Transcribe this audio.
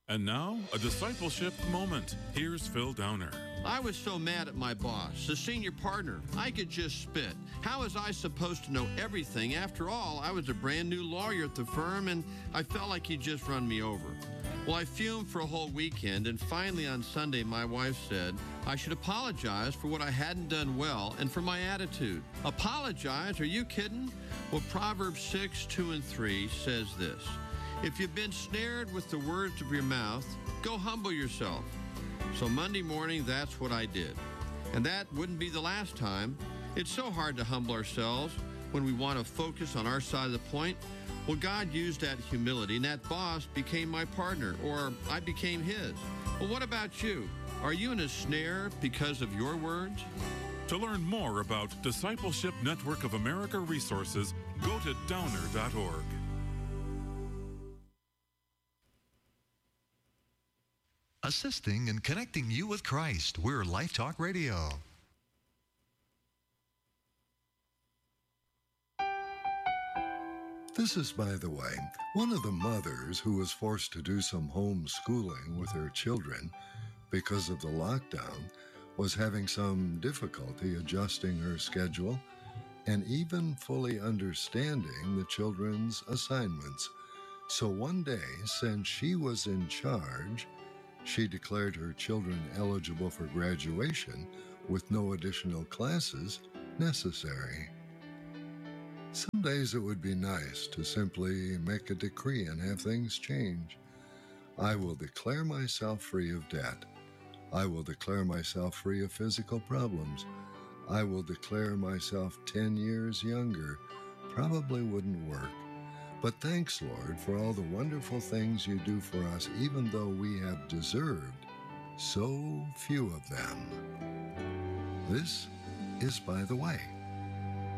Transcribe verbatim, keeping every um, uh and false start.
And now, a discipleship moment. Here's Phil Downer. I was so mad at my boss, the senior partner. I could just spit. How was I supposed to know everything? After all, I was a brand new lawyer at the firm, and I felt like he'd just run me over. Well, I fumed for a whole weekend, and finally on Sunday, my wife said I should apologize for what I hadn't done well and for my attitude. Apologize? Are you kidding? Well, Proverbs six, two, and three says this. If you've been snared with the words of your mouth, go humble yourself. So Monday morning, that's what I did. And that wouldn't be the last time. It's so hard to humble ourselves when we want to focus on our side of the point. Well, God used that humility, and that boss became my partner, or I became his. Well, what about you? Are you in a snare because of your words? To learn more about Discipleship Network of America resources, go to downer dot org. Assisting and connecting you with Christ. We're Life Talk Radio. This is, by the way, one of the mothers who was forced to do some homeschooling with her children because of the lockdown was having some difficulty adjusting her schedule and even fully understanding the children's assignments. So one day, since she was in charge, she declared her children eligible for graduation with no additional classes necessary. Some days it would be nice to simply make a decree and have things change. I will declare myself free of debt. I will declare myself free of physical problems. I will declare myself ten years younger. Probably wouldn't work. But thanks, Lord, for all the wonderful things you do for us, even though we have deserved so few of them. This is By the Way.